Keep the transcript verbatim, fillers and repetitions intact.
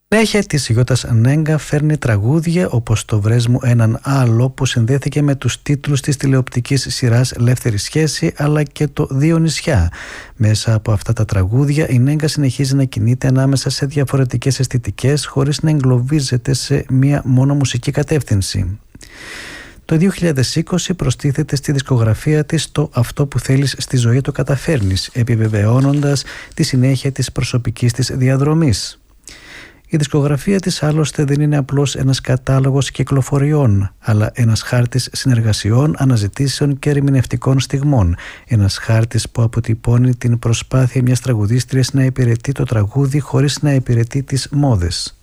Η συνέχεια της Γιώτας Νέγκα φέρνει τραγούδια όπως το «Βρες μου έναν άλλο» που συνδέθηκε με τους τίτλους της τηλεοπτικής σειράς «Ελεύθερη σχέση» αλλά και το «Δύο νησιά». Μέσα από αυτά τα τραγούδια η Νέγκα συνεχίζει να κινείται ανάμεσα σε διαφορετικές αισθητικές χωρίς να εγκλωβίζεται σε μία μόνο μουσική κατεύθυνση. Το δύο χιλιάδες είκοσι προστίθεται στη δισκογραφία της το «Αυτό που θέλεις στη ζωή το καταφέρνεις», επιβεβαιώνοντας τη συνέχεια της προσωπικής της διαδρομής. Η δισκογραφία της άλλωστε δεν είναι απλώς ένας κατάλογος κυκλοφοριών, αλλά ένας χάρτης συνεργασιών, αναζητήσεων και ερμηνευτικών στιγμών. Ένας χάρτης που αποτυπώνει την προσπάθεια μιας τραγουδίστριας να υπηρετεί το τραγούδι χωρίς να υπηρετεί τις μόδες.